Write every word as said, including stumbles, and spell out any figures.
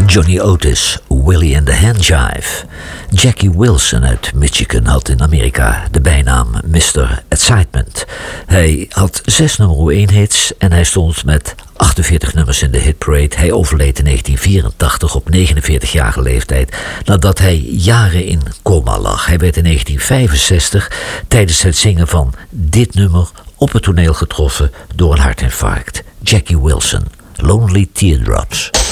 Johnny Otis, Willie and the Handjive. Jackie Wilson uit Michigan had in Amerika de bijnaam mister Excitement. Hij had zes nummer één hits en hij stond met achtenveertig nummers in de hitparade. Hij overleed in negentien vierentachtig op negenenveertigjarige leeftijd nadat hij jaren in coma lag. Hij werd in negentien vijfenzestig tijdens het zingen van dit nummer op het toneel getroffen door een hartinfarct. Jackie Wilson, Lonely Teardrops.